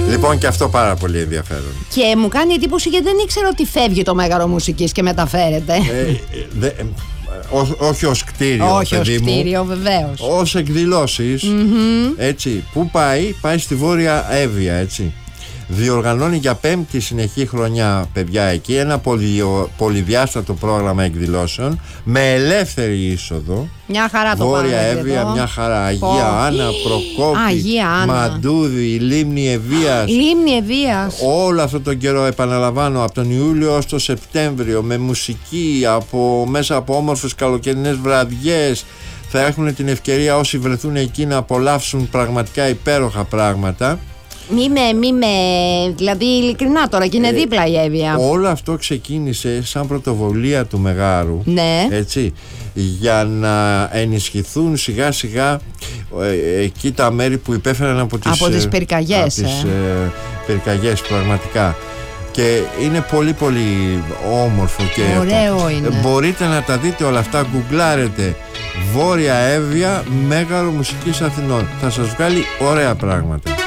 Λοιπόν, και αυτό πάρα πολύ ενδιαφέρον. Και μου κάνει εντύπωση γιατί δεν ήξερα ότι φεύγει το Μέγαρο Μουσικής και μεταφέρεται. Όχι ως κτίριο, όχι ως κτίριο, βεβαίως. Ως εκδηλώσεις, έτσι. Πού πάει? Πάει στη Βόρεια Εύβοια, έτσι. Διοργανώνει για 5η συνεχή χρονιά, παιδιά, εκεί ένα πολυδιάστατο πρόγραμμα εκδηλώσεων με ελεύθερη είσοδο. Μια χαρά το Βόρεια Εύβοια, μια χαρά. Αγία Άννα, Προκόπη, Μαντούδη, Λίμνη Ευβοίας. Λίμνη Ευβοίας. Όλο αυτόν τον καιρό, επαναλαμβάνω, από τον Ιούλιο ως τον Σεπτέμβριο, με μουσική, μέσα από όμορφες καλοκαιρινές βραδιές. Θα έχουν την ευκαιρία όσοι βρεθούν εκεί να απολαύσουν πραγματικά υπέροχα πράγματα. Δηλαδή ειλικρινά τώρα, και είναι δίπλα η Εύβοια. Όλο αυτό ξεκίνησε σαν πρωτοβουλία του Μεγάρου, ναι. Έτσι, για να ενισχυθούν σιγά σιγά εκεί τα μέρη που υπέφεραν από τις πυρκαγιές. Πυρκαγιές, πραγματικά. Και είναι πολύ πολύ όμορφο και ωραίο είναι. Μπορείτε να τα δείτε όλα αυτά, γκουγκλάρετε Βόρεια Εύβοια, Μέγαρο Μουσικής Αθηνών. Θα σας βγάλει ωραία πράγματα.